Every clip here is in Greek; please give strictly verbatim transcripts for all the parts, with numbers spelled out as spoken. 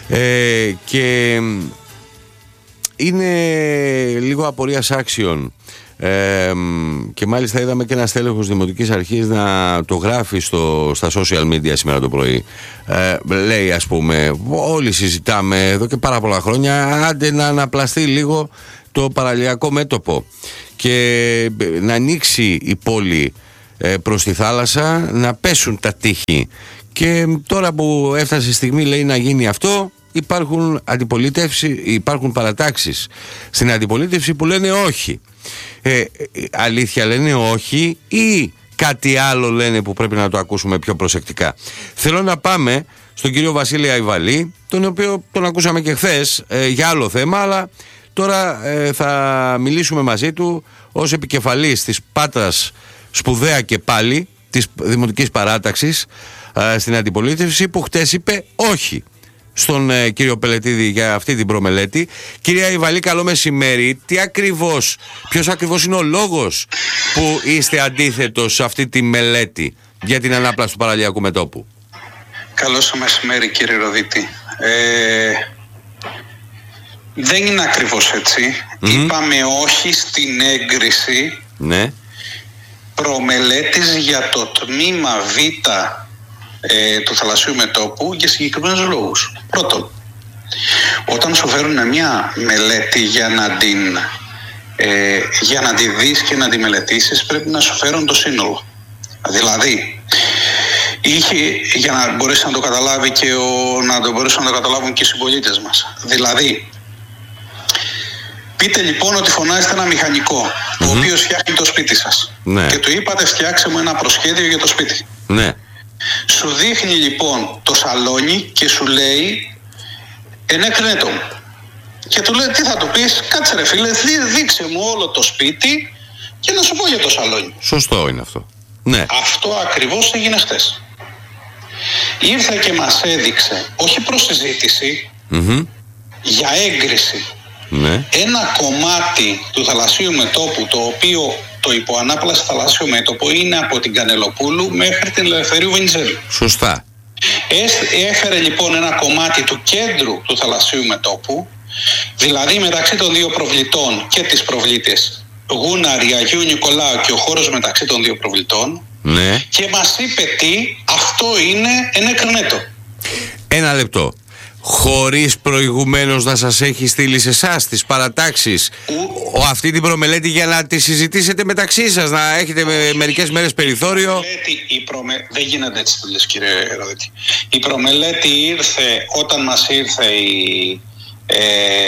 ε, και είναι λίγο απορίας άξιων. Ε, και μάλιστα είδαμε και ένα στέλεχος Δημοτικής Αρχής να το γράφει στο, στα social media σήμερα το πρωί. ε, Λέει, ας πούμε, όλοι συζητάμε εδώ και πάρα πολλά χρόνια, άντε να αναπλαστεί λίγο το παραλιακό μέτωπο και να ανοίξει η πόλη προς τη θάλασσα, να πέσουν τα τείχη. Και τώρα που έφτασε η στιγμή, λέει, να γίνει αυτό, υπάρχουν αντιπολίτευση, υπάρχουν παρατάξεις στην αντιπολίτευση που λένε όχι. Ε, αλήθεια λένε όχι ή κάτι άλλο λένε που πρέπει να το ακούσουμε πιο προσεκτικά? Θέλω να πάμε στον κύριο Βασίλη Αϊβαλή, τον οποίο τον ακούσαμε και χθες ε, για άλλο θέμα, αλλά τώρα ε, θα μιλήσουμε μαζί του ως επικεφαλής της Πάτρας, σπουδαία και πάλι, της Δημοτικής Παράταξης ε, στην αντιπολίτευση, που χτες είπε όχι στον ε, κύριο Πελετίδη για αυτή την προμελέτη. Κυρία Αϊβαλή, καλό μεσημέρι. Τι ακριβώς, ποιος ακριβώς είναι ο λόγος που είστε αντίθετος σε αυτή τη μελέτη για την ανάπλαση του παραλιακού μετώπου? Καλό σας μεσημέρι, κύριε Ροδίτη. Ε, δεν είναι ακριβώς έτσι. Mm-hmm. Είπαμε όχι στην έγκριση ναι. προμελέτης για το τμήμα Β ε, του θαλασσίου μετώπου για συγκεκριμένους λόγους. Πρώτον, όταν σου φέρουν μια μελέτη για να την ε, για να τη δεις και να τη μελετήσεις, πρέπει να σου φέρουν το σύνολο. Δηλαδή, είχε, για να μπορέσει να το καταλάβει και ο, να το μπορέσουν να το καταλάβουν και οι συμπολίτες μας. Δηλαδή, πείτε λοιπόν ότι φωνάζετε ένα μηχανικό, mm-hmm. ο οποίος φτιάχνει το σπίτι σας. Ναι. Και του είπατε, φτιάξε μου ένα προσχέδιο για το σπίτι. Ναι. Σου δείχνει λοιπόν το σαλόνι και σου λέει, ενέκρινε το. Και του λέει, τι θα του πεις? Κάτσε ρε φίλε, δείξε μου όλο το σπίτι και να σου πω για το σαλόνι. Σωστό είναι αυτό. Ναι. Αυτό ακριβώς έγινε χτες. Ήρθε και μας έδειξε, όχι προς συζήτηση, mm-hmm. για έγκριση, ναι. ένα κομμάτι του θαλασσίου μετώπου, το οποίο το υποανάπλαση θαλασσίου μέτωπο είναι από την Κανελοπούλου μέχρι την Ελευθερίου Βενιζέλου. Σωστά. Έφερε λοιπόν ένα κομμάτι του κέντρου του θαλασσίου μετώπου, δηλαδή μεταξύ των δύο προβλητών και τις προβλήτες Γούναρη, Αγίου Νικολάου και ο χώρος μεταξύ των δύο προβλητών, ναι. και μας είπε τι, αυτό είναι ενέκρινέτο. Ένα λεπτό. Χωρίς προηγουμένως να σας έχει στείλει σε εσάς τις παρατάξεις ο, αυτή την προμελέτη για να τη συζητήσετε μεταξύ σας, να έχετε με, μερικές μέρες περιθώριο? Προμελέτη, η προμε... Δεν γίνεται έτσι δουλειές, κύριε Ροδίτη. Η προμελέτη ήρθε όταν μας ήρθε η, ε,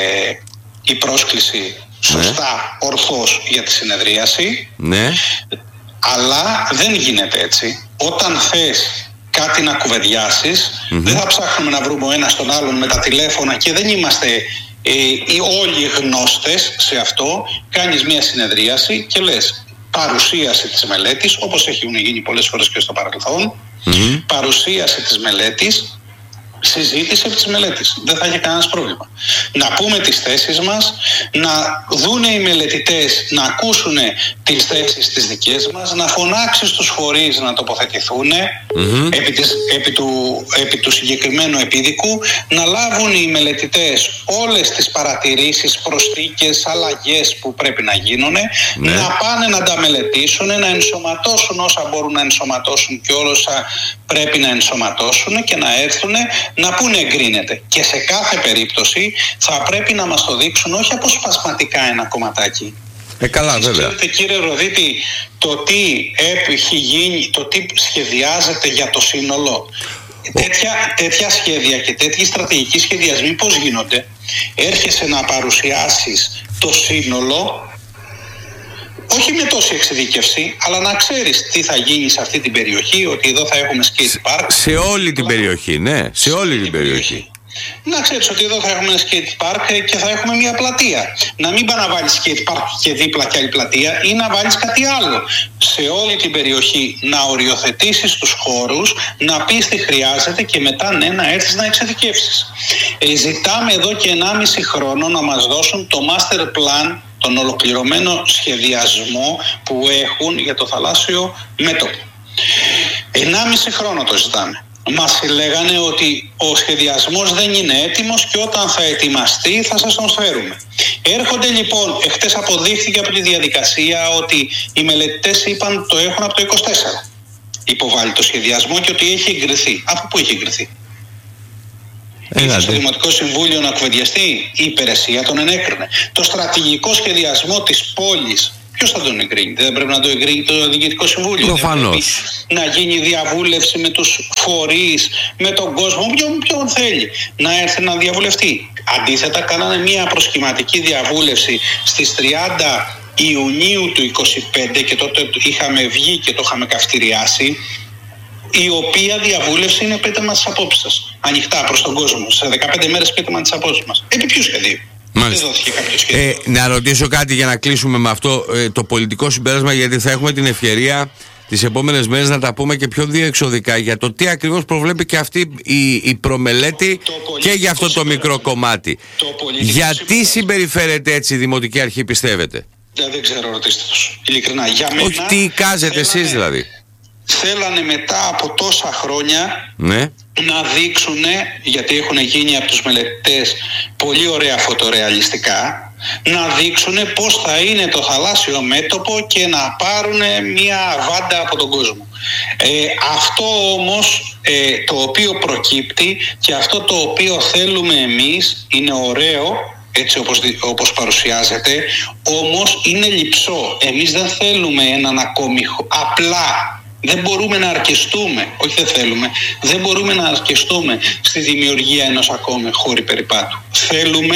η πρόσκληση σωστά, ναι. ορθώς για τη συνεδρίαση, ναι. αλλά δεν γίνεται έτσι. Όταν θες κάτι να κουβεντιάσεις, mm-hmm. δεν θα ψάχνουμε να βρούμε ο ένας τον άλλον με τα τηλέφωνα και δεν είμαστε ε, οι όλοι γνώστες σε αυτό. Κάνεις μια συνεδρίαση και λες παρουσίαση της μελέτης, όπως έχουν γίνει πολλές φορές και στο παρελθόν, mm-hmm. παρουσίαση της μελέτης, συζήτηση επί της μελέτης. Δεν θα έχει κανένας πρόβλημα. Να πούμε τις θέσεις μας, να δούνε οι μελετητές, να ακούσουν τις θέσεις τις δικές μας, να φωνάξει στους φορείς να τοποθετηθούν mm-hmm. επί, της, επί, του, επί του συγκεκριμένου επίδικου, να λάβουν οι μελετητές όλες τις παρατηρήσεις, προσθήκες, αλλαγές που πρέπει να γίνουν, mm-hmm. να πάνε να τα μελετήσουν, να ενσωματώσουν όσα μπορούν να ενσωματώσουν και όλα όσα πρέπει να ενσωματώσουν και να έρθουν να πούνε εγκρίνεται. Και σε κάθε περίπτωση θα πρέπει να μας το δείξουν όχι αποσπασματικά ένα κομματάκι. Ε, καλά, βέβαια. Ξέρετε, κύριε Ροδίτη, το τι έχει γίνει, το τι σχεδιάζεται για το σύνολο. Τέτοια, τέτοια σχέδια και τέτοιοι στρατηγικοί σχεδιασμοί πώς γίνονται? Έρχεσαι να παρουσιάσεις το σύνολο, όχι με τόση εξειδίκευση, αλλά να ξέρεις τι θα γίνει σε αυτή την περιοχή, ότι εδώ θα έχουμε skate park. Σε όλη την περιοχή, ναι, σε όλη την περιοχή. περιοχή. Να ξέρεις ότι εδώ θα έχουμε ένα skate park και θα έχουμε μια πλατεία. Να μην πάει να βάλεις skate park και δίπλα και άλλη πλατεία, ή να βάλεις κάτι άλλο. Σε όλη την περιοχή να οριοθετήσεις τους χώρους, να πεις τι χρειάζεται και μετά ναι, να έρθεις να εξειδικεύσεις. Ε, ζητάμε εδώ και ενάμιση χρόνο να μας δώσουν το master plan, τον ολοκληρωμένο σχεδιασμό που έχουν για το θαλάσσιο μέτωπο. Ενάμιση χρόνο το ζητάμε. μας λέγανε ότι ο σχεδιασμός δεν είναι έτοιμος και όταν θα ετοιμαστεί θα σας τον φέρουμε. Έρχονται λοιπόν, εχθές αποδείχθηκε από τη διαδικασία ότι οι μελετητές είπαν το έχουν από το είκοσι τέσσερα υποβάλει το σχεδιασμό και ότι έχει εγκριθεί. Από πού έχει εγκριθεί? Ήρθε στο Δημοτικό Συμβούλιο να κουβεντιαστεί, η υπηρεσία τον ενέκρινε. Το στρατηγικό σχεδιασμό της πόλης, ποιος θα τον εγκρίνει? Δεν πρέπει να το εγκρίνει το Διοικητικό Συμβούλιο? Προφανώς. Να γίνει διαβούλευση με τους φορείς, με τον κόσμο, ποιον, ποιον θέλει να έρθει να διαβουλευτεί. Αντίθετα, κάνανε μια προσχηματική διαβούλευση στις τριάντα Ιουνίου του είκοσι πέντε και τότε είχαμε βγει και το είχαμε καυτηριάσει, η οποία διαβούλευση είναι πείτε μας τις απόψεις σας. Ανοιχτά προς τον κόσμο. Σε δεκαπέντε μέρες πείτε μας τις απόψεις μας. Επί ποιου σχεδίου? Δεν δόθηκε κάποιο σχέδιο. Ε, να ρωτήσω κάτι για να κλείσουμε με αυτό ε, το πολιτικό συμπέρασμα, γιατί θα έχουμε την ευκαιρία τις επόμενες μέρες να τα πούμε και πιο διεξοδικά για το τι ακριβώς προβλέπει και αυτή η, η προμελέτη και για αυτό το μικρό κομμάτι. Το γιατί συμπεριφέρεται έτσι η Δημοτική Αρχή, πιστεύετε? Δεν, δεν ξέρω, ρωτήστε τους. Ειλικρινά. Για μένα, όχι, τι εικάζετε εσείς δηλαδή? Θέλανε μετά από τόσα χρόνια, ναι, να δείξουν, γιατί έχουν γίνει από τους μελετητές πολύ ωραία φωτορεαλιστικά, να δείξουν πώς θα είναι το θαλάσσιο μέτωπο και να πάρουν μια βάντα από τον κόσμο. Ε, αυτό όμως ε, το οποίο προκύπτει και αυτό το οποίο θέλουμε εμείς είναι ωραίο, έτσι όπως, όπως παρουσιάζεται, όμως είναι λειψό. Εμείς δεν θέλουμε έναν ακόμη απλά. Δεν μπορούμε να αρκεστούμε, όχι δεν θέλουμε, δεν μπορούμε να αρκεστούμε στη δημιουργία ενός ακόμη χώρου περιπάτου. Θέλουμε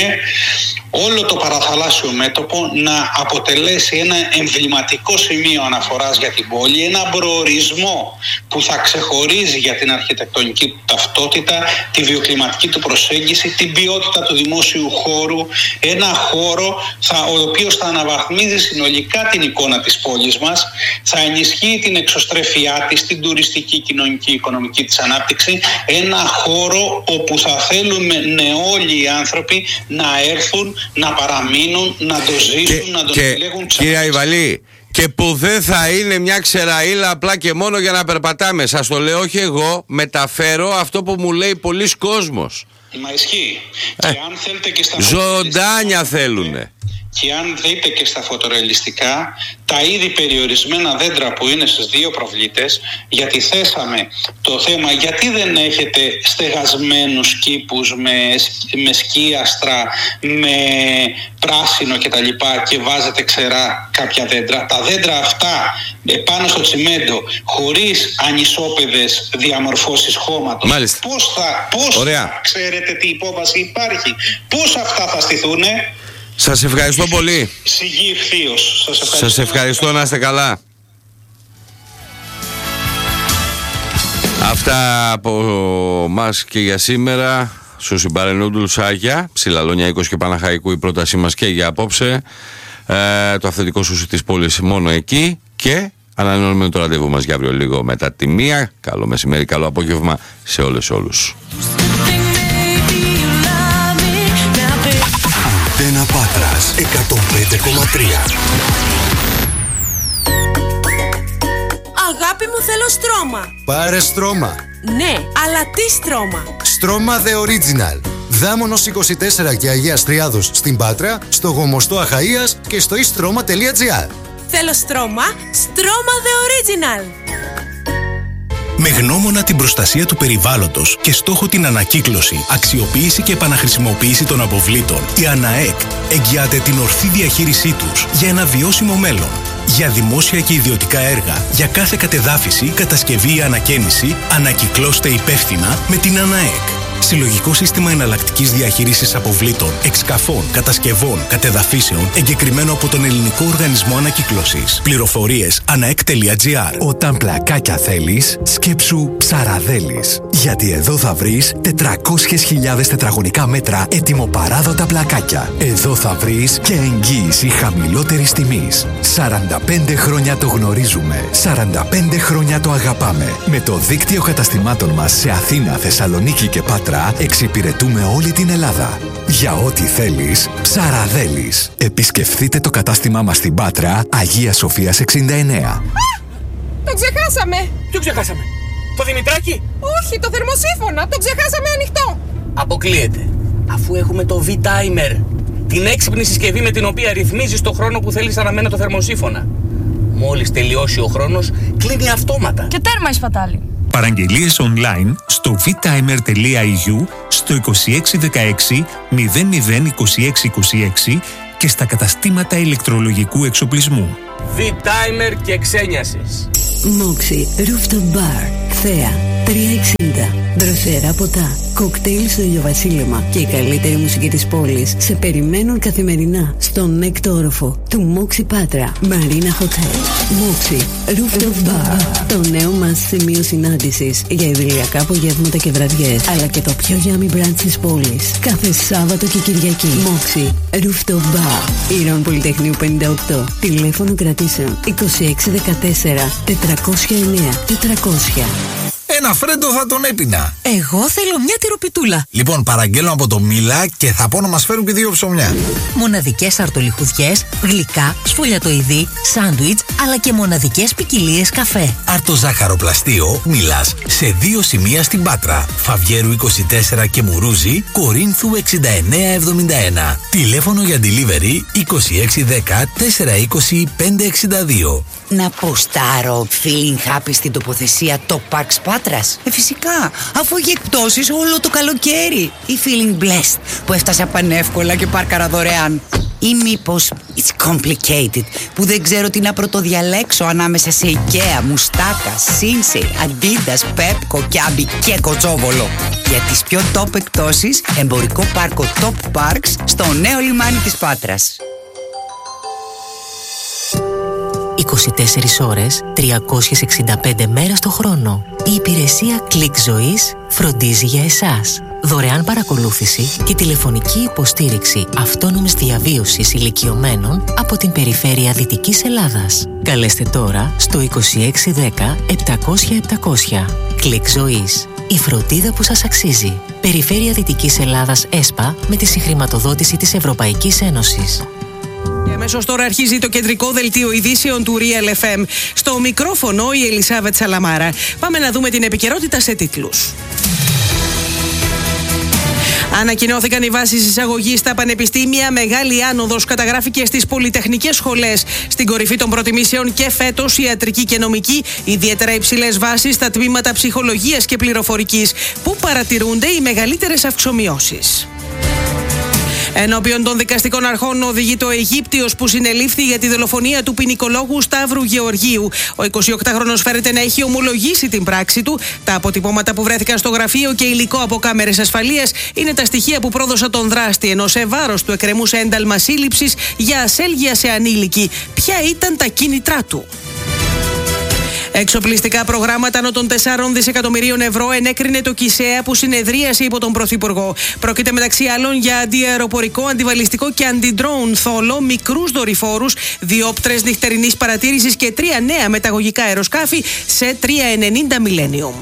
όλο το παραθαλάσσιο μέτωπο να αποτελέσει ένα εμβληματικό σημείο αναφοράς για την πόλη, ένα προορισμό που θα ξεχωρίζει για την αρχιτεκτονική του ταυτότητα, τη βιοκλιματική του προσέγγιση, την ποιότητα του δημόσιου χώρου, ένα χώρο θα, ο οποίος θα αναβαθμίζει συνολικά την εικόνα της πόλης μας, θα ενισχύει την εξωστρέφειά της, την τουριστική, κοινωνική, οικονομική της ανάπτυξη, ένα χώρο όπου θα θέλουμε ναι, όλοι οι άνθρωποι να έρθουν, να παραμείνουν, να το ζήσουν, και, να το επιλέγουν ξανά. Κύριε Αϊβαλή, και που δεν θα είναι μια ξεραΐλα απλά και μόνο για να περπατάμε. Σας το λέω όχι εγώ, μεταφέρω αυτό που μου λέει πολλής κόσμος. Μα ισχύει. Ε, και αν θέλετε και στα ζωντάνια θέλουνε. Και αν δείτε και στα φωτορεαλιστικά τα ήδη περιορισμένα δέντρα που είναι στις δύο προβλήτες, γιατί θέσαμε το θέμα γιατί δεν έχετε στεγασμένους κήπους με, με σκίαστρα, με πράσινο κτλ. Και βάζετε ξερά κάποια δέντρα. Τα δέντρα αυτά πάνω στο τσιμέντο, χωρίς ανισόπεδες διαμορφώσεις χώματος, πώς θα, πώς θα ξέρετε τι υπόβαση υπάρχει, πώς αυτά θα στηθούνε? Σας ευχαριστώ πολύ. Σιγή ευθείως. Σας ευχαριστώ. Σας ευχαριστώ, να είστε καλά. Αυτά από μας και για σήμερα. Στο Συμπαρενόντουλ Σάγια, Ψηλαλόνια είκοσι και Παναχαϊκού, η πρότασή μας και για απόψε. Ε, το αυθεντικό σούσι της πόλης μόνο εκεί. Και ανανεώνουμε το ραντεβού μας για αύριο λίγο μετά τη μία. Καλό μεσημέρι, καλό απόγευμα σε όλες όλους. Αντένα Πάτρας εκατόν πέντε κόμμα τρία. Αγάπη μου, θέλω στρώμα. Πάρε στρώμα. Ναι, αλλά τι στρώμα? Στρώμα The Original. Δάμονος είκοσι τέσσερα και Αγίας Τριάδος στην Πάτρα, στο Γομοστό Αχαΐας και στο istρoma τελεία gr. Θέλω στρώμα, στρώμα The Original. Με γνώμονα την προστασία του περιβάλλοντος και στόχο την ανακύκλωση, αξιοποίηση και επαναχρησιμοποίηση των αποβλήτων, η ΑΝΑΕΚ εγγυάται την ορθή διαχείρισή τους για ένα βιώσιμο μέλλον. Για δημόσια και ιδιωτικά έργα, για κάθε κατεδάφιση, κατασκευή ή ανακαίνιση, ανακυκλώστε υπεύθυνα με την ΑΝΑΕΚ. Συλλογικό σύστημα εναλλακτικής διαχείρισης αποβλήτων, εξκαφών, κατασκευών, κατεδαφίσεων, εγκεκριμένο από τον Ελληνικό Οργανισμό Ανακύκλωσης. Πληροφορίες αναεκ τελεία gr. Όταν πλακάκια θέλεις, σκέψου Ψαραδέλης. Γιατί εδώ θα βρεις τετρακόσιες χιλιάδες τετραγωνικά μέτρα ετοιμοπαράδοτα πλακάκια. Εδώ θα βρεις και εγγύηση χαμηλότερης τιμής. σαράντα πέντε χρόνια το γνωρίζουμε. σαράντα πέντε χρόνια το αγαπάμε. Με το δίκτυο καταστημάτων μας σε Αθήνα, Θεσσαλονίκη και Πάτρα εξυπηρετούμε όλη την Ελλάδα. Για ό,τι θέλεις, Ψαραδέλης. Επισκεφθείτε το κατάστημά μας στην Πάτρα, Αγίας Σοφίας εξήντα εννέα. Α! Το ξεχάσαμε! Ποιο ξεχάσαμε? Το Δημητράκι? Όχι, το θερμοσύφωνα. Το ξεχάσαμε ανοιχτό. Αποκλείεται. Αφού έχουμε το V-Timer, την έξυπνη συσκευή με την οποία ρυθμίζεις το χρόνο που θέλεις αναμένα το θερμοσύφωνα. Μόλις τελειώσει ο χρόνος, κλείνει αυτόματα. Και τέρμα η σπατάλη. Παραγγελίες online στο vtimer.eu, στο είκοσι έξι δεκαέξι μηδέν μηδέν είκοσι έξι είκοσι έξι και στα καταστήματα ηλεκτρολογικού εξοπλισμού. V-Timer και ξένιασες. Moxie Rooftop Bar, Θέα, τριακόσια εξήντα. Δροσερά ποτά, κοκτέιλ στο ηλιοβασίλεμα και η καλύτερη μουσική της πόλης σε περιμένουν καθημερινά στον έκτο όροφο του Moxie Πάτρα Marina Hotel. Moxie Rooftop Bar, το νέο μας σημείο συνάντησης για ιδηλιακά απογεύματα και βραδιές, αλλά και το πιο yummy brunch της πόλης κάθε Σάββατο και Κυριακή. Moxie Rooftop Bar, Ήρων Πολυτεχνείου πενήντα οκτώ. Τηλέφωνο κρατήσεων είκοσι έξι δεκατέσσερα τετρακόσια εννέα τετρακόσια. Ένα φρέντο θα τον έπινα. Εγώ θέλω μια τυροπιτούλα. Λοιπόν, παραγγέλνω από το Μίλα και θα πω να μας φέρουν και δύο ψωμιά. Μοναδικές αρτολιχουδιές, γλυκά, σφολιατοειδή, σάντουιτς, αλλά και μοναδικές ποικιλίες καφέ. Αρτοζάχαροπλαστείο Μίλας σε δύο σημεία στην Πάτρα. Φαβιέρου είκοσι τέσσερα και Μουρούζη, Κορίνθου εξήντα εννέα εβδομήντα ένα. Τηλέφωνο για delivery είκοσι έξι δέκα τετρακόσια είκοσι πέντε εξήντα δύο. Να ποστάρω feeling happy στην τοποθεσία Top Parks Πάτρας. Ε, φυσικά, αφού έχει εκπτώσεις όλο το καλοκαίρι. Ή feeling blessed που έφτασα πανεύκολα και πάρκαρα δωρεάν. Ή μήπως it's complicated που δεν ξέρω τι να πρωτοδιαλέξω ανάμεσα σε IKEA, Μουστάκα, Sinsei, Adidas, Pepco, Kiabi και Κοτσόβολο. Για τις πιο top εκπτώσεις, εμπορικό πάρκο Top Parks στο νέο λιμάνι της Πάτρας. είκοσι τέσσερις ώρες, τριακόσιες εξήντα πέντε μέρες το χρόνο. Η υπηρεσία Click Ζωής φροντίζει για εσάς. Δωρεάν παρακολούθηση και τηλεφωνική υποστήριξη αυτόνομης διαβίωσης ηλικιωμένων από την περιφέρεια Δυτικής Ελλάδας. Καλέστε τώρα στο είκοσι έξι δέκα επτακόσια επτακόσια. Click Ζωής. Η φροντίδα που σας αξίζει. Περιφέρεια Δυτικής Ελλάδας ΕΣΠΑ με τη συγχρηματοδότηση της Ευρωπαϊκής Ένωσης. Και αμέσως τώρα αρχίζει το κεντρικό δελτίο ειδήσεων του Real εφ εμ. Στο μικρόφωνο η Ελισάβετ Σαλαμάρα. Πάμε να δούμε την επικαιρότητα σε τίτλους. Ανακοινώθηκαν οι βάσεις εισαγωγής στα πανεπιστήμια. Μεγάλη άνοδος καταγράφηκε στις πολυτεχνικές σχολές. Στην κορυφή των προτιμήσεων και φέτος ιατρική και νομική. Ιδιαίτερα υψηλές βάσεις στα τμήματα ψυχολογίας και πληροφορικής, που παρατηρούνται οι μεγαλύτερες αυξομοιώσεις. Ενώπιον των δικαστικών αρχών οδηγείται ο Αιγύπτιος που συνελήφθη για τη δολοφονία του ποινικολόγου Σταύρου Γεωργίου. Ο εικοσιοκτάχρονος φέρεται να έχει ομολογήσει την πράξη του. Τα αποτυπώματα που βρέθηκαν στο γραφείο και υλικό από κάμερες ασφαλείας είναι τα στοιχεία που πρόδωσαν τον δράστη, ενώ σε βάρος του εκκρεμούσε ένταλμα σύλληψης για ασέλγεια σε ανήλικη. Ποια ήταν τα κίνητρά του? Εξοπλιστικά προγράμματα άνω των τεσσάρων δισεκατομμυρίων ευρώ ενέκρινε το ΚΙΣΕΑ που συνεδρίασε υπό τον Πρωθυπουργό. Πρόκειται μεταξύ άλλων για αντιαεροπορικό, αντιβαλιστικό και αντιντρόουν θόλο, μικρούς δορυφόρους, διόπτρες νυχτερινής παρατήρησης και τρία νέα μεταγωγικά αεροσκάφη σε τριακόσια ενενήντα Millennium.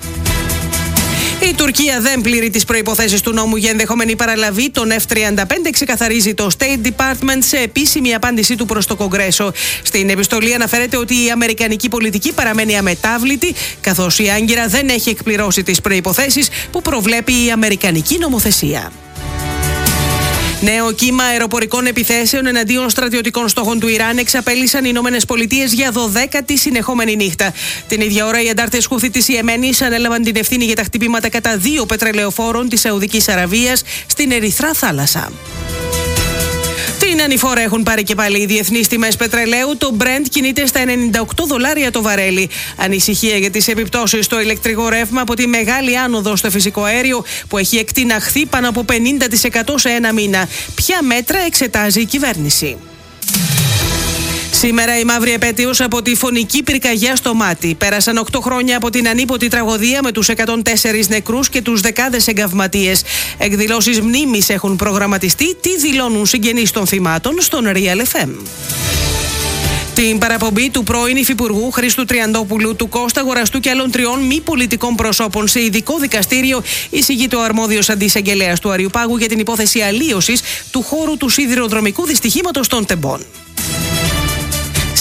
Η Τουρκία δεν πληρεί τις προϋποθέσεις του νόμου για ενδεχόμενη παραλαβή των εφ τριάντα πέντε, ξεκαθαρίζει το State Department σε επίσημη απάντησή του προς το Κογκρέσο. Στην επιστολή αναφέρεται ότι η αμερικανική πολιτική παραμένει αμετάβλητη, καθώς η Άγκυρα δεν έχει εκπληρώσει τις προϋποθέσεις που προβλέπει η αμερικανική νομοθεσία. Νέο κύμα αεροπορικών επιθέσεων εναντίον στρατιωτικών στόχων του Ιράν εξαπέλυσαν οι Ηνωμένες Πολιτείες για δωδέκατη συνεχόμενη νύχτα. Την ίδια ώρα, οι αντάρτες Χούθι της Ιεμένης ανέλαβαν την ευθύνη για τα χτυπήματα κατά δύο πετρελαιοφόρων της Σαουδικής Αραβίας στην Ερυθρά Θάλασσα. Την ανηφόρα έχουν πάρει και πάλι οι διεθνείς τιμές πετρελαίου. Το Brent κινείται στα ενενήντα οκτώ δολάρια το βαρέλι. Ανησυχία για τις επιπτώσεις στο ηλεκτρικό ρεύμα από τη μεγάλη άνοδο στο φυσικό αέριο που έχει εκτιναχθεί πάνω από πενήντα τοις εκατό σε ένα μήνα. Ποια μέτρα εξετάζει η κυβέρνηση? Σήμερα η μαύρη επέτειος από τη φωνική πυρκαγιά στο Μάτι. Πέρασαν οκτώ χρόνια από την ανίποτη τραγωδία με τους εκατόν τέσσερις νεκρούς και τους δεκάδες εγκαυματίες. Εκδηλώσεις μνήμης έχουν προγραμματιστεί. Τι δηλώνουν συγγενείς των θυμάτων στον Real εφ εμ. Την παραπομπή του πρώην Υφυπουργού Χρήστου Τριαντόπουλου, του Κώστα Γοραστού και άλλων τριών μη πολιτικών προσώπων σε ειδικό δικαστήριο εισηγείται ο αρμόδιος αντισαγγελέας του Αριουπάγου για την υπόθεση αλλίωσης του χώρου του σιδηροδρομικού δυστυχήματος των Τεμπών.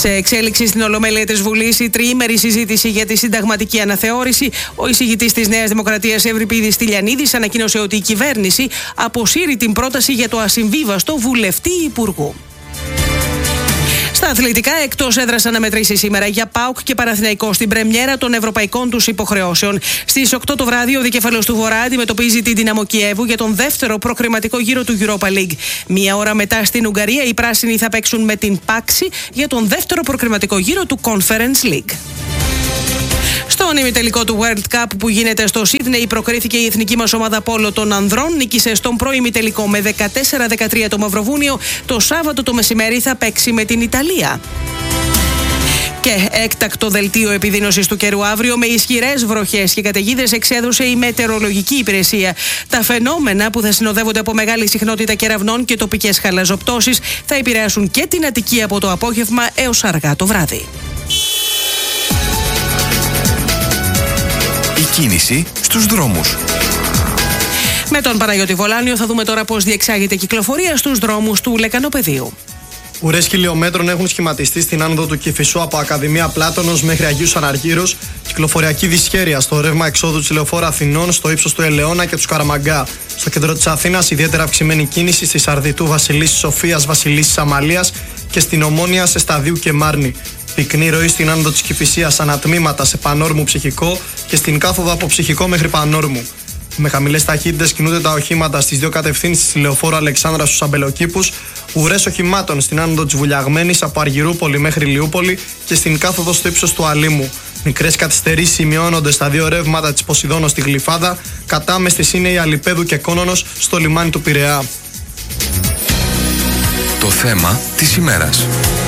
Σε εξέλιξη στην Ολομέλεια της Βουλής, η τριήμερη συζήτηση για τη συνταγματική αναθεώρηση. Ο εισηγητής της Νέας Δημοκρατίας, Ευρυπίδης Τηλιανίδης, ανακοίνωσε ότι η κυβέρνηση αποσύρει την πρόταση για το ασυμβίβαστο βουλευτή υπουργού. Στα αθλητικά, εκτός έδρας αναμετρήσεις σήμερα για ΠΑΟΚ και Παναθηναϊκό στην πρεμιέρα των ευρωπαϊκών τους υποχρεώσεων. Στις οκτώ το βράδυ, ο δικέφαλος του Βορρά αντιμετωπίζει την Δυναμό Κιέβου για τον δεύτερο προκριματικό γύρο του Europa League. Μία ώρα μετά στην Ουγγαρία, οι πράσινοι θα παίξουν με την Πάξη για τον δεύτερο προκριματικό γύρο του Conference League. Στον ημιτελικό του World Cup που γίνεται στο Σίδνεϊ, προκρίθηκε η εθνική μας ομάδα πόλο των ανδρών. Νίκησε στον προημιτελικό με δεκατέσσερα δεκατρία το Μαυροβούνιο. Το Σάββατο το μεσημέρι θα παίξει με την Ιταλία. Και έκτακτο δελτίο επιδείνωσης του καιρού αύριο με ισχυρές βροχές και καταιγίδες εξέδωσε η μετεωρολογική υπηρεσία. Τα φαινόμενα που θα συνοδεύονται από μεγάλη συχνότητα κεραυνών και τοπικές χαλαζοπτώσεις θα επηρεάσουν και την Αττική από το απόγευμα έως αργά το βράδυ. Η κίνηση στους δρόμους. Με τον Παναγιώτη Βολάνιο θα δούμε τώρα πώς διεξάγεται κυκλοφορία στους δρόμους του Λεκανοπεδίου. Ουρές χιλιόμετρων έχουν σχηματιστεί στην άνοδο του Κηφισού από Ακαδημία Πλάτωνος μέχρι Αγίους Αναργύρους. Κυκλοφοριακή δυσχέρεια στο ρεύμα εξόδου της Λεωφόρου Αθηνών, στο ύψος του Ελαιώνα και του Σκαραμαγκά. Στο κέντρο της Αθήνας, ιδιαίτερα αυξημένη κίνηση στη Σαρδιτού Βασιλίσσης Σοφίας Βασιλίσσης Αμαλίας και στην Ομόνια σε Σταδίου και Μάρνη. Πυκνή ροή στην άνοδο της Κηφισίας ανατμήματα σε Πανόρμου Ψυχικό και στην κάθοδο από Ψυχικό μέχρι Πανόρμου. Με χαμηλές ταχύτητες κινούνται τα οχήματα στις δύο κατευθύνσεις της Λεωφόρου Αλεξάνδρα στους Αμπελοκήπους, ουρές οχημάτων στην άνοδο της Βουλιαγμένης από Αργυρούπολη μέχρι Λιούπολη και στην κάθοδο στο ύψος του Αλήμου. Μικρές καθυστερήσεις σημειώνονται στα δύο ρεύματα της Ποσειδώνος στη Γλυφάδα, κατάμεστης είναι η Αλιπέδου και Κόνονος στο λιμάνι του Πειραιά. Το θέμα της ημέρας.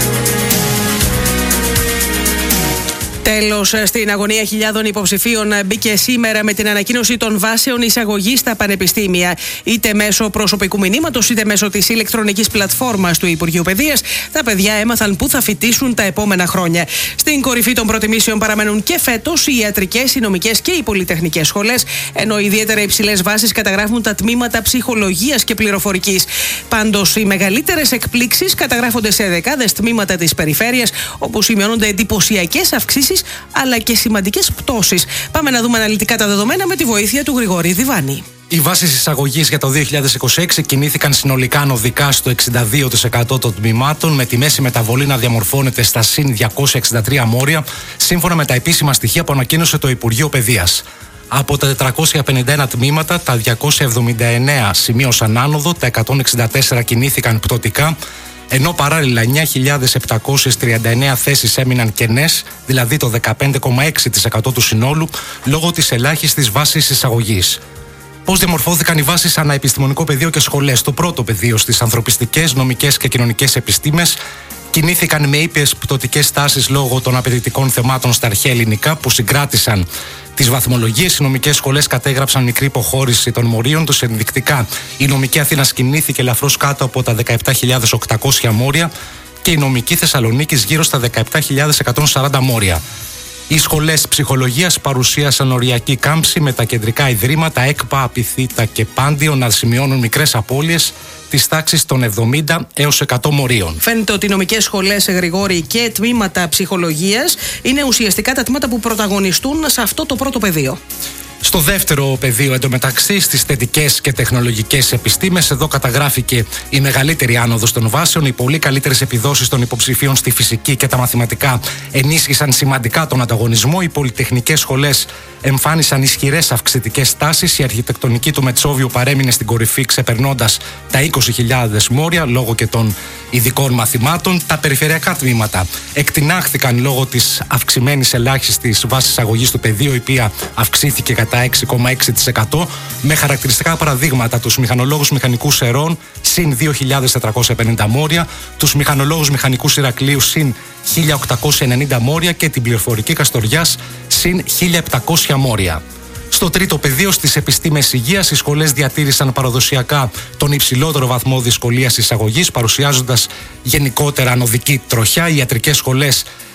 Τέλος, στην αγωνία χιλιάδων υποψηφίων μπήκε σήμερα με την ανακοίνωση των βάσεων εισαγωγής στα πανεπιστήμια. Είτε μέσω προσωπικού μηνύματος, είτε μέσω της ηλεκτρονικής πλατφόρμας του Υπουργείου Παιδείας, τα παιδιά έμαθαν πού θα φοιτήσουν τα επόμενα χρόνια. Στην κορυφή των προτιμήσεων παραμένουν και φέτος οι ιατρικές, οι νομικές και οι πολυτεχνικές σχολές, ενώ ιδιαίτερα υψηλές βάσεις καταγράφουν τα τμήματα ψυχολογίας και πληροφορικής. Πάντως, οι μεγαλύτερες εκπλήξεις καταγράφονται σε δεκάδες τμήματα της περιφέρειας, όπου σημειώνονται εντυπωσιακές αυξήσεις αλλά και σημαντικές πτώσεις. Πάμε να δούμε αναλυτικά τα δεδομένα με τη βοήθεια του Γρηγόρη Διβάνη. Οι βάσεις εισαγωγής για το δύο χιλιάδες είκοσι έξι κινήθηκαν συνολικά ανωδικά στο εξήντα δύο τοις εκατό των τμήματων, με τη μέση μεταβολή να διαμορφώνεται στα συν διακόσια εξήντα τρία μόρια, σύμφωνα με τα επίσημα στοιχεία που ανακοίνωσε το Υπουργείο Παιδείας. Από τα τετρακόσια πενήντα ένα τμήματα, τα διακόσια εβδομήντα εννέα σημείωσαν άνοδο, τα εκατόν εξήντα τέσσερα κινήθηκαν πτωτικά, ενώ παράλληλα εννιά χιλιάδες επτακόσιες τριάντα εννέα θέσεις έμειναν κενές, δηλαδή το δεκαπέντε κόμμα έξι τοις εκατό του συνόλου, λόγω της ελάχιστης βάσης εισαγωγής. Πώς διαμορφώθηκαν οι βάσεις ανά επιστημονικό πεδίο και σχολές? Το πρώτο πεδίο στις ανθρωπιστικές, νομικές και κοινωνικές επιστήμες κινήθηκαν με ήπιες πτωτικές τάσεις λόγω των απαιτητικών θεμάτων στα αρχαία ελληνικά που συγκράτησαν τις βαθμολογίες. Οι νομικές σχολές κατέγραψαν μικρή υποχώρηση των μορίων τους. Ενδεικτικά, η νομική Αθήνας κινήθηκε ελαφρώς κάτω από τα δεκαεπτά χιλιάδες οκτακόσια μόρια και η νομική Θεσσαλονίκης γύρω στα δεκαεπτά χιλιάδες εκατόν σαράντα μόρια. Οι σχολές ψυχολογίας παρουσίασαν οριακή κάμψη, με τα κεντρικά ιδρύματα ΕΚΠΑ, Απιθύτα και Πάντιο να σημειώνουν μικρές απώλειες της τάξης των εβδομήντα έως εκατό μορίων. Φαίνεται ότι οι νομικές σχολές, Γρηγόρη, και τμήματα ψυχολογίας είναι ουσιαστικά τα τμήματα που πρωταγωνιστούν σε αυτό το πρώτο πεδίο. Στο δεύτερο πεδίο, εντωμεταξύ, στις θετικές και τεχνολογικές επιστήμες, εδώ καταγράφηκε η μεγαλύτερη άνοδος των βάσεων. Οι πολύ καλύτερες επιδόσεις των υποψηφίων στη φυσική και τα μαθηματικά ενίσχυσαν σημαντικά τον ανταγωνισμό. Οι πολυτεχνικές σχολές εμφάνισαν ισχυρές αυξητικές τάσεις. Η αρχιτεκτονική του Μετσόβιου παρέμεινε στην κορυφή, ξεπερνώντας τα είκοσι χιλιάδες μόρια λόγω και των ειδικών μαθημάτων. Τα περιφερειακά τμήματα εκτινάχθηκαν λόγω της αυξημένης ελάχιστης βάσης αγωγής του πεδίου, η οποία αυξήθηκε κατά έξι κόμμα έξι τοις εκατό, με χαρακτηριστικά παραδείγματα τους μηχανολόγους μηχανικούς Ερών συν δύο χιλιάδες τετρακόσια πενήντα μόρια, τους μηχανολόγους μηχανικούς Ηρακλείου συν χίλια οκτακόσια ενενήντα μόρια και την πληροφορική Καστοριάς συν χίλια επτακόσια μόρια. Στο τρίτο πεδίο, στις επιστήμες υγείας, οι σχολές διατήρησαν παραδοσιακά τον υψηλότερο βαθμό δυσκολίας εισαγωγής, παρουσιάζοντας γενικότερα ανωδική τροχιά. Οι ιατρικές σχολές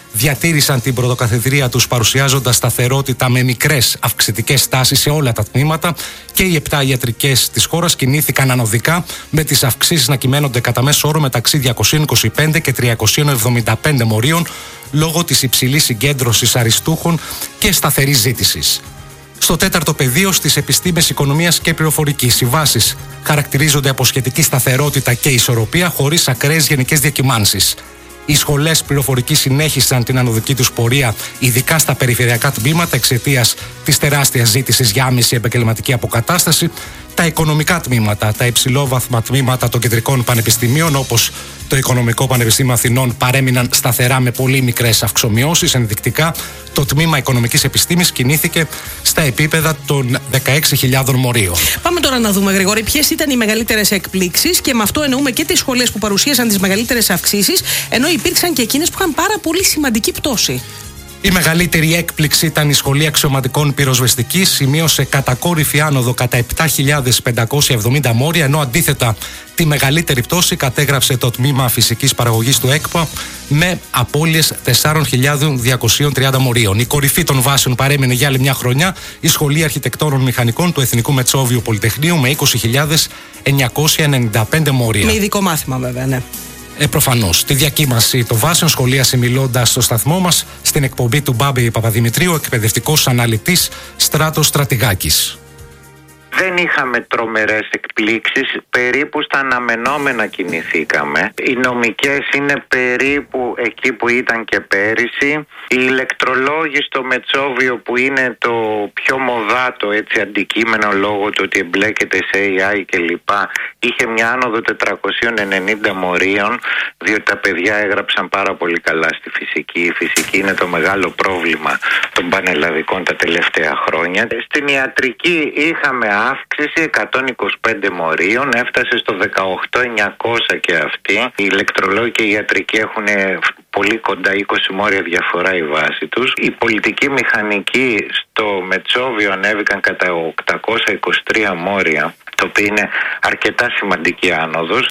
διατήρησαν την πρωτοκαθεδρία τους παρουσιάζοντας σταθερότητα με μικρές αυξητικές τάσεις σε όλα τα τμήματα και οι επτά ιατρικές της χώρας κινήθηκαν ανωδικά με τις αυξήσεις να κυμαίνονται κατά μέσο όρο μεταξύ διακόσια είκοσι πέντε και τριακόσια εβδομήντα πέντε μορίων λόγω της υψηλής συγκέντρωσης αριστούχων και σταθερής ζήτησης. Στο τέταρτο πεδίο, στις επιστήμες οικονομίας και πληροφορικής, οι βάσεις χαρακτηρίζονται από σχετική σταθερότητα και ισορροπία χωρίς ακραίες γενικές διακυμάνσεις. Οι σχολές πληροφορικής συνέχισαν την ανωδική τους πορεία, ειδικά στα περιφερειακά τμήματα, εξαιτίας της τεράστιας ζήτησης για άμεση επαγγελματική αποκατάσταση. Τα οικονομικά τμήματα, τα υψηλόβαθμα τμήματα των κεντρικών πανεπιστημίων, όπως το Οικονομικό Πανεπιστήμιο Αθηνών, παρέμειναν σταθερά με πολύ μικρές αυξομοιώσεις. Ενδεικτικά, το τμήμα Οικονομικής Επιστήμης κινήθηκε στα επίπεδα των δεκαέξι χιλιάδων μορίων. Πάμε τώρα να δούμε, Γρηγόρη, ποιες ήταν οι μεγαλύτερες εκπλήξεις, και με αυτό εννοούμε και τις σχολές που παρουσίασαν τις μεγαλύτερες αυξήσεις, ενώ υπήρξαν και εκείνες που είχαν πάρα πολύ σημαντική πτώση. Η μεγαλύτερη έκπληξη ήταν η Σχολή Αξιωματικών Πυροσβεστικής, σημείωσε κατακόρυφη άνοδο κατά επτά χιλιάδες πεντακόσια εβδομήντα μόρια, ενώ αντίθετα τη μεγαλύτερη πτώση κατέγραψε το τμήμα Φυσικής Παραγωγής του ΕΚΠΑ με απώλειες τέσσερις χιλιάδες διακόσια τριάντα μορίων. Η κορυφή των βάσεων παρέμεινε για άλλη μια χρονιά η Σχολή Αρχιτεκτόνων Μηχανικών του Εθνικού Μετσόβιου Πολυτεχνείου με είκοσι χιλιάδες εννιακόσια ενενήντα πέντε μόρια. Με ειδικό μάθημα, βέβαια, ναι. Ε, προφανώς. Τη διακύμαση των βάσεων σχολίασε μιλώντας στο σταθμό μας στην εκπομπή του Μπάμπη Παπαδημητρίου, εκπαιδευτικός αναλυτής Στράτος Στρατηγάκης. Δεν είχαμε τρομερές εκπλήξεις, περίπου στα αναμενόμενα κινηθήκαμε. Οι νομικές είναι περίπου εκεί που ήταν και πέρυσι. Οι ηλεκτρολόγοι στο Μετσόβιο, που είναι το πιο μοδάτο έτσι αντικείμενο λόγω του ότι εμπλέκεται σε έι άι κλπ, είχε μια άνοδο τετρακόσια ενενήντα μορίων, διότι τα παιδιά έγραψαν πάρα πολύ καλά στη φυσική. Η φυσική είναι το μεγάλο πρόβλημα των πανελλαδικών τα τελευταία χρόνια. Στην ιατρική είχαμε αύξηση εκατόν είκοσι πέντε μορίων, έφτασε στο δεκαοκτώ χιλιάδες εννιακόσια και αυτή. Οι ηλεκτρολόγοι και οι ιατρικοί έχουν πολύ κοντά, είκοσι μόρια διαφορά η βάση τους. Οι πολιτικοί μηχανικοί στο Μετσόβιο ανέβηκαν κατά οκτακόσια είκοσι τρία μόρια, το οποίο είναι αρκετά σημαντική άνοδος.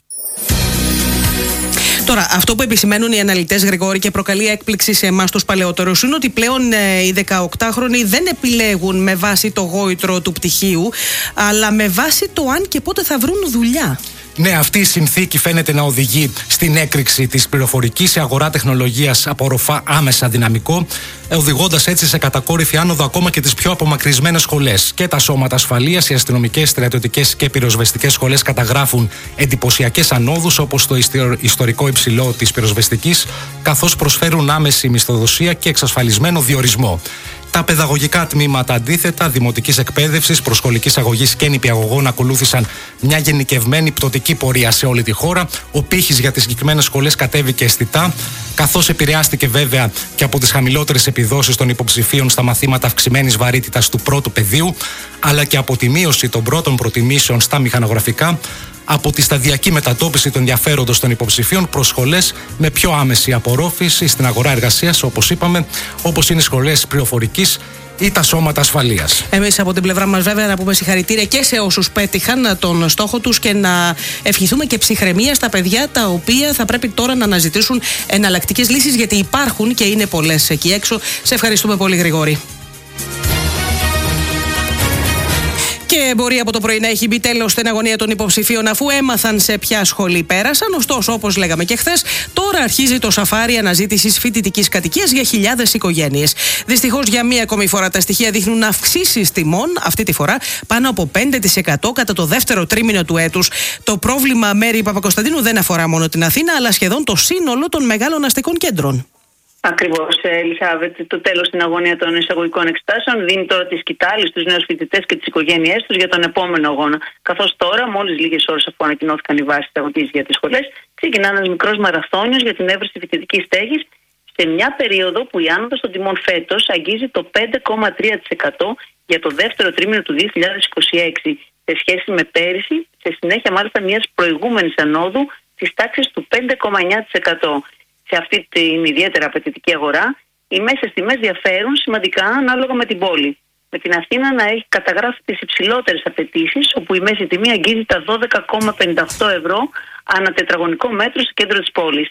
Τώρα, αυτό που επισημαίνουν οι αναλυτές, Γρηγόρη, και προκαλεί έκπληξη σε εμάς τους παλαιότερους, είναι ότι πλέον ε, οι δεκαοκτάχρονοι δεν επιλέγουν με βάση το γόητρο του πτυχίου, αλλά με βάση το αν και πότε θα βρουν δουλειά. Ναι, αυτή η συνθήκη φαίνεται να οδηγεί στην έκρηξη της πληροφορικής σε αγορά τεχνολογίας από οροφά άμεσα δυναμικό, οδηγώντας έτσι σε κατακόρυφη άνοδο ακόμα και τις πιο απομακρυσμένες σχολές. Και τα σώματα ασφαλείας, οι αστυνομικές, στρατιωτικές και πυροσβεστικές σχολές καταγράφουν εντυπωσιακές ανόδους, όπως το ιστορικό υψηλό της πυροσβεστικής, καθώς προσφέρουν άμεση μισθοδοσία και εξασφαλισμένο διορισμό. Τα παιδαγωγικά τμήματα, αντίθετα, δημοτικής εκπαίδευσης, προσχολικής αγωγής και νηπιαγωγών, ακολούθησαν μια γενικευμένη πτωτική πορεία σε όλη τη χώρα. Ο πύχης για τις συγκεκριμένες σχολές κατέβηκε αισθητά, καθώς επηρεάστηκε βέβαια και από τις χαμηλότερες επιδόσεις των υποψηφίων στα μαθήματα αυξημένης βαρύτητας του πρώτου πεδίου, αλλά και από τη μείωση των πρώτων προτιμήσεων στα μηχανογραφικά, από τη σταδιακή μετατόπιση των ενδιαφέροντος των υποψηφίων προς σχολές με πιο άμεση απορρόφηση στην αγορά εργασίας, όπως είπαμε, όπως είναι οι σχολές πληροφορικής ή τα σώματα ασφαλείας. Εμείς από την πλευρά μας, βέβαια, να πούμε συγχαρητήρια και σε όσους πέτυχαν τον στόχο τους και να ευχηθούμε και ψυχραιμία στα παιδιά, τα οποία θα πρέπει τώρα να αναζητήσουν εναλλακτικές λύσεις, γιατί υπάρχουν και είναι πολλές εκεί έξω. Σε ευχαριστούμε πολύ, Γρηγόρη. Και μπορεί από το πρωί να έχει μπει τέλος στην αγωνία των υποψηφίων, αφού έμαθαν σε ποια σχολή πέρασαν. Ωστόσο, όπως λέγαμε και χθες, τώρα αρχίζει το σαφάρι αναζήτησης φοιτητικής κατοικίας για χιλιάδες οικογένειες. Δυστυχώς, για μία ακόμη φορά τα στοιχεία δείχνουν αυξήσεις τιμών, αυτή τη φορά πάνω από πέντε τοις εκατό κατά το δεύτερο τρίμηνο του έτους. Το πρόβλημα, Μέρη Παπακοσταντίνου, δεν αφορά μόνο την Αθήνα, αλλά σχεδόν το σύνολο των μεγάλων αστικών κέντρων. Ακριβώς, Ελισάβετ, το τέλος στην αγωνία των εισαγωγικών εξετάσεων δίνει τώρα τη σκητάλη στους νέους φοιτητές και τις οικογένειές τους για τον επόμενο αγώνα. Καθώς τώρα, μόλις λίγες ώρες αφού ανακοινώθηκαν οι βάσεις εισαγωγής για τις σχολές, ξεκινά ένας μικρός μαραθώνιος για την έβρεση φοιτητικής στέγης, σε μια περίοδο που η άνοδος των τιμών φέτος αγγίζει το πέντε κόμμα τρία τοις εκατό για το δεύτερο τρίμηνο του δύο χιλιάδες είκοσι έξι, σε σχέση με πέρυσι, σε συνέχεια μάλιστα μιας προηγούμενης ανόδου της τάξης του πέντε κόμμα εννιά τοις εκατό. Σε αυτή την ιδιαίτερα απαιτητική αγορά, οι μέσες τιμές διαφέρουν σημαντικά ανάλογα με την πόλη. Με την Αθήνα να έχει καταγράφει τις υψηλότερες απαιτήσεις, όπου η μέση τιμή αγγίζει τα δώδεκα κόμμα πενήντα οκτώ ευρώ ανά τετραγωνικό μέτρο στο κέντρο της πόλης.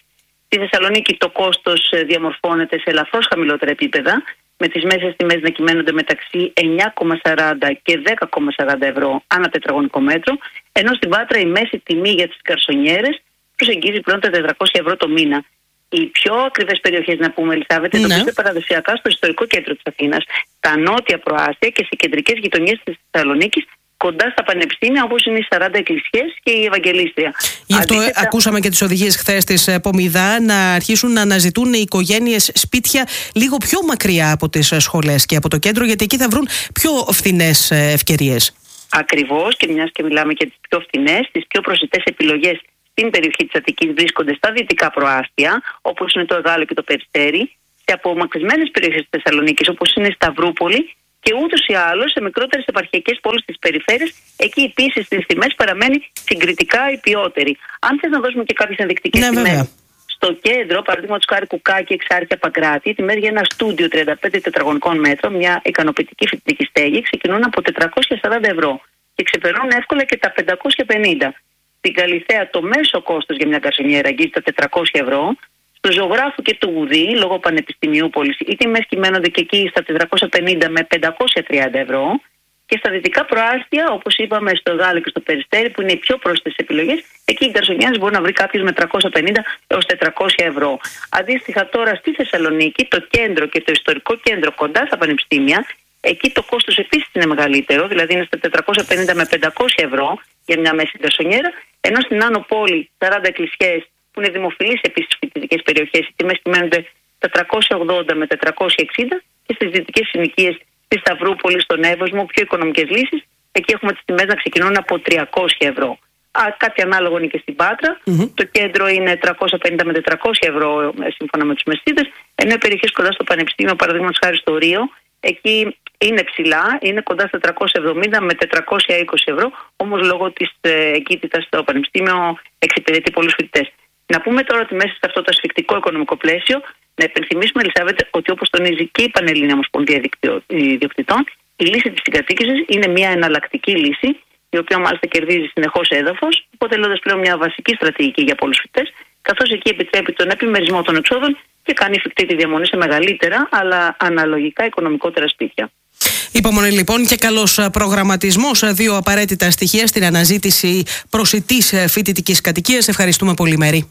Στη Θεσσαλονίκη το κόστος διαμορφώνεται σε ελαφρώς χαμηλότερα επίπεδα, με τις μέσες τιμές να κυμαίνονται μεταξύ εννιά κόμμα σαράντα και δέκα κόμμα σαράντα ευρώ ανά τετραγωνικό μέτρο, ενώ στην Πάτρα η μέση τιμή για τις γκαρσονιέρες προσεγγίζει πλέον τα τετρακόσια ευρώ το μήνα. Οι πιο ακριβές περιοχές, να πούμε, Ελισάβετ, ναι, εντοπίζονται παραδοσιακά στο ιστορικό κέντρο της Αθήνας, τα νότια προάστια και σε κεντρικές γειτονιές της Θεσσαλονίκης, κοντά στα πανεπιστήμια όπως είναι οι σαράντα εκκλησίες και η Ευαγγελίστρια. Γι' αυτό Αντίθετα... ακούσαμε και τις οδηγίες χθες της Πομιδά να αρχίσουν να αναζητούν οι οικογένειες σπίτια λίγο πιο μακριά από τις σχολές και από το κέντρο, γιατί εκεί θα βρουν πιο φθηνές ευκαιρίες. Ακριβώς, και μιας και μιλάμε για τις πιο φθηνές, τις πιο προσιτές επιλογές στην περιοχή της Αττικής βρίσκονται στα δυτικά προάστια, όπως είναι το Εγάλο και το Περιστέρι, σε απομακρυσμένες περιοχές της Θεσσαλονίκης, όπως είναι η Σταυρούπολη, και ούτως ή άλλως σε μικρότερες επαρχιακές πόλεις της περιφέρειας, εκεί επίσης στις τιμές παραμένει συγκριτικά η ποιότερη. Αν θες να δώσουμε και κάποιες ενδεικτικές ναι, τιμές, βέβαια. Στο κέντρο, παραδείγματος χάρη Κουκάκι, Εξάρχεια, Παγκράτη, οι τιμές για ένα στούντιο τριάντα πέντε τετραγωνικών μέτρων, μια ικανοποιητική φοιτητική στέγη, ξεκινούν από τετρακόσια σαράντα ευρώ και ξεπερνούν εύκολα και τα πεντακόσια πενήντα. Στην Καλιθέα το μέσο κόστος για μια γκαρσονιέρα αγγίζει τα τετρακόσια ευρώ. Στο Ζωγράφου και του Γουδί, λόγω Πανεπιστημίου Πόλης, οι τιμές κυμαίνονται και εκεί στα τετρακόσια πενήντα με πεντακόσια τριάντα ευρώ. Και στα δυτικά προάστια, όπως είπαμε, στο Γάλλο και στο Περιστέρι, που είναι οι πιο πρόσθετες επιλογές, εκεί οι γκαρσονιέρες μπορεί να βρει κάποιος με τριακόσια πενήντα έως τετρακόσια ευρώ. Αντίστοιχα, τώρα στη Θεσσαλονίκη, το κέντρο και το ιστορικό κέντρο κοντά στα πανεπιστήμια, εκεί το κόστος επίσης είναι μεγαλύτερο, δηλαδή είναι στα τετρακόσια πενήντα με πεντακόσια ευρώ για μια μέση γκαρσονιέρα, ενώ στην Άνω Πόλη, σαράντα εκκλησιές, που είναι δημοφιλείς επίσης φοιτητικές περιοχές, οι τιμές κυμαίνονται στα τριακόσια ογδόντα με τετρακόσια εξήντα, και στις δυτικές συνοικίες στη Σταυρούπολη, στον Εύωσμο, πιο οικονομικές λύσεις, εκεί έχουμε τις τιμές να ξεκινούν από τριακόσια ευρώ. Α, κάτι ανάλογο είναι και στην Πάτρα. Mm-hmm. Το κέντρο είναι τριακόσια πενήντα με τετρακόσια ευρώ σύμφωνα με τους μεσίτες, ενώ οι περιοχές κοντά στο Πανεπιστήμιο, παραδείγματος χάρη στο Ρίο, εκεί είναι ψηλά, είναι κοντά στα τριακόσια εβδομήντα με τετρακόσια είκοσι ευρώ, όμως λόγω της ε, εγκύτητας στο Πανεπιστήμιο εξυπηρετεί πολλούς φοιτητές. Να πούμε τώρα ότι μέσα σε αυτό το ασφικτικό οικονομικό πλαίσιο, να υπενθυμίσουμε, Ελισάβετ, ότι όπως τονίζει και η Πανελλήνια Ομοσπονδία Ιδιοκτητών, η λύση της συγκατοίκησης είναι μια εναλλακτική λύση, η οποία μάλιστα κερδίζει συνεχώς έδαφος, αποτελώντας πλέον μια βασική στρατηγική για πολλούς φοιτητές, καθώς εκεί επιτρέπει τον επιμερισμό των εξόδων και κάνει εφικτή τη διαμονή σε μεγαλύτερα, αλλά αναλογικά οικονομικότερα σπίτια. Υπομονή λοιπόν και καλός προγραμματισμός, δύο απαραίτητα στοιχεία στην αναζήτηση προσιτής φοιτητικής κατοικίας. Ευχαριστούμε πολύ, Μέρη.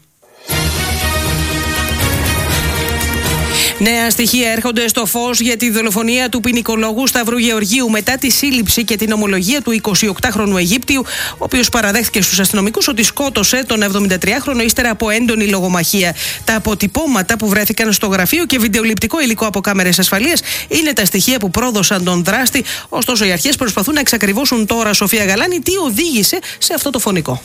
Νέα στοιχεία έρχονται στο φως για τη δολοφονία του ποινικολόγου Σταύρου Γεωργίου μετά τη σύλληψη και την ομολογία του εικοσιοκτάχρονου Αιγύπτιου, ο οποίος παραδέχθηκε στους αστυνομικούς ότι σκότωσε τον εβδομηντατριάχρονο ύστερα από έντονη λογομαχία. Τα αποτυπώματα που βρέθηκαν στο γραφείο και βιντεοληπτικό υλικό από κάμερες ασφαλείας είναι τα στοιχεία που πρόδωσαν τον δράστη. Ωστόσο, οι αρχές προσπαθούν να εξακριβώσουν τώρα, Σοφία Γαλάνη, τι οδήγησε σε αυτό το φωνικό.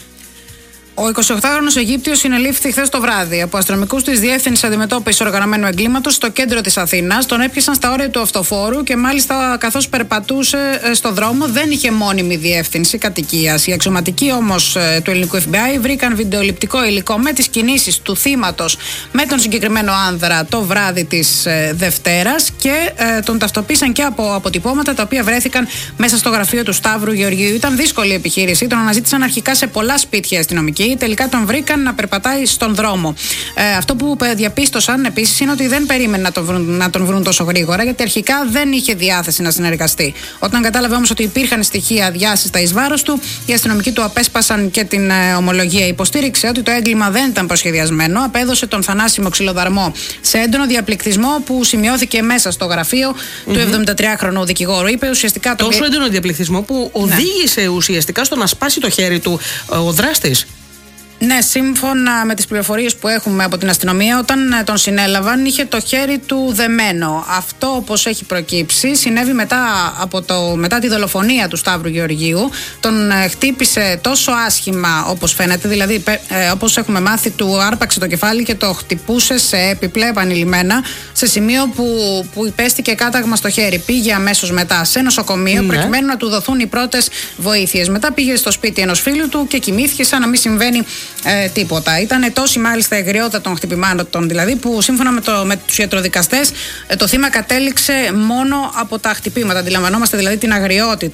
Ο εικοσιοκτάχρονος Αιγύπτιος συνελήφθη χθες το βράδυ από αστυνομικούς της Διεύθυνσης Αντιμετώπισης Οργανωμένου Εγκλήματος στο κέντρο της Αθήνας. Τον έπιασαν στα όρια του αυτοφόρου και μάλιστα καθώς περπατούσε στο δρόμο δεν είχε μόνιμη διεύθυνση κατοικίας. Οι αξιωματικοί όμως του ελληνικού εφ μπι άι βρήκαν βιντεοληπτικό υλικό με τις κινήσεις του θύματος με τον συγκεκριμένο άνδρα το βράδυ της Δευτέρας και ε, τον ταυτοποίησαν και από αποτυπώματα τα οποία βρέθηκαν μέσα στο γραφείο του Σταύρου Γεωργίου. Ήταν δύσκολη η επιχείρηση, τον αναζήτησαν αρχικά σε πολλά σπίτια αστυνομικοί. Τελικά τον βρήκαν να περπατάει στον δρόμο. Ε, αυτό που διαπίστωσαν επίσης είναι ότι δεν περίμενε να τον, βρουν, να τον βρουν τόσο γρήγορα, γιατί αρχικά δεν είχε διάθεση να συνεργαστεί. Όταν κατάλαβε όμως ότι υπήρχαν στοιχεία διάσυστα εις βάρος του, οι αστυνομικοί του απέσπασαν και την ε, ομολογία. Υποστήριξε ότι το έγκλημα δεν ήταν προσχεδιασμένο, απέδωσε τον θανάσιμο ξυλοδαρμό σε έντονο διαπληκτισμό που σημειώθηκε μέσα στο γραφείο mm-hmm. του εβδομηντατριάχρονου δικηγόρου. Είπε ουσιαστικά. Τόσο το... έντονο διαπληκτισμό που οδήγησε ναι. ουσιαστικά στο να σπάσει το χέρι του ο δράστης. Ναι, σύμφωνα με τις πληροφορίες που έχουμε από την αστυνομία, όταν τον συνέλαβαν είχε το χέρι του δεμένο. Αυτό, όπως έχει προκύψει, συνέβη μετά, από το, μετά τη δολοφονία του Σταύρου Γεωργίου. Τον χτύπησε τόσο άσχημα όπως φαίνεται, δηλαδή ε, όπως έχουμε μάθει, του άρπαξε το κεφάλι και το χτυπούσε σε έπιπλα επανειλημμένα, σε σημείο που, που υπέστηκε κάταγμα στο χέρι. Πήγε αμέσως μετά σε νοσοκομείο ναι. προκειμένου να του δοθούν οι πρώτες βοήθειες. Μετά πήγε στο σπίτι ενός φίλου του και κοιμήθηκε σαν να μην συμβαίνει Ε, τίποτα. Ήταν τόση μάλιστα εγριότητα των χτυπημάτων, δηλαδή, που σύμφωνα με, το, με τους ιατροδικαστές ε, το θύμα κατέληξε μόνο από τα χτυπήματα. Αντιλαμβανόμαστε δηλαδή την αγριότητα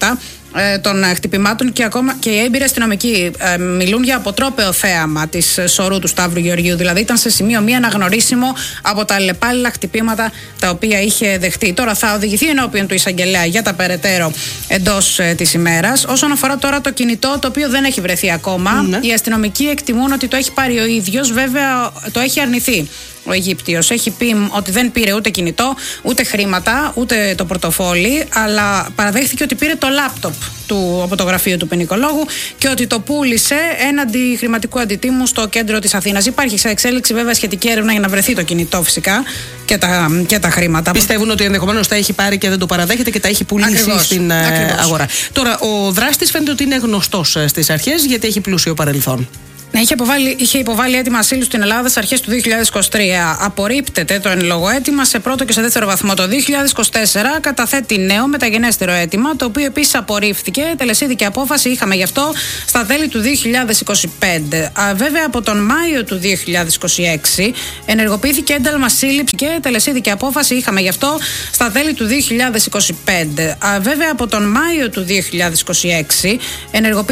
των χτυπημάτων και ακόμα και οι έμπειροι αστυνομικοί ε, μιλούν για αποτρόπαιο θέαμα της σωρού του Σταύρου Γεωργίου. Δηλαδή ήταν σε σημείο μη αναγνωρίσιμο από τα αλλεπάλληλα χτυπήματα τα οποία είχε δεχτεί. Τώρα θα οδηγηθεί ενώπιον του εισαγγελέα για τα περαιτέρω εντός ε, της ημέρας. Όσον αφορά τώρα το κινητό, το οποίο δεν έχει βρεθεί ακόμα, mm-hmm. οι αστυνομικοί εκτιμούν ότι το έχει πάρει ο ίδιος. Βέβαια το έχει αρνηθεί ο Αιγύπτιος. Έχει πει ότι δεν πήρε ούτε κινητό, ούτε χρήματα, ούτε το πορτοφόλι, αλλά παραδέχθηκε ότι πήρε το λάπτοπ του, από το γραφείο του ποινικολόγου και ότι το πούλησε έναντι χρηματικού αντιτίμου στο κέντρο της Αθήνας. Υπάρχει σε εξέλιξη βέβαια σχετική έρευνα για να βρεθεί το κινητό φυσικά και τα, και τα χρήματα. Πιστεύουν ότι ενδεχομένως τα έχει πάρει και δεν το παραδέχεται και τα έχει πουλήσει Ακριβώς. στην Ακριβώς. αγορά. Τώρα, ο δράστης φαίνεται ότι είναι γνωστός στις αρχές γιατί έχει πλούσιο παρελθόν. Ναι, είχε υποβάλει, είχε υποβάλει αίτημα ασύλου στην Ελλάδα στις αρχές του δύο χιλιάδες είκοσι τρία. Απορρίπτεται το εν λόγω αίτημα σε πρώτο και σε δεύτερο βαθμό. Το δύο χιλιάδες είκοσι τέσσερα καταθέτει νέο μεταγενέστερο αίτημα, το οποίο επίσης απορρίφθηκε. Τελεσίδικη απόφαση είχαμε γι' αυτό στα τέλη του δύο χιλιάδες είκοσι πέντε. Α, βέβαια, από τον Μάιο του δύο χιλιάδες είκοσι έξι ενεργοποιήθηκε ένταλμα σύλληψη και τελεσίδικη απόφαση είχαμε γι' αυτό στα τέλη του δύο χιλιάδες είκοσι πέντε. Α, βέβαια, από τον Μάιο του δύο χιλιάδες είκοσι έξι ενεργοποιήθηκε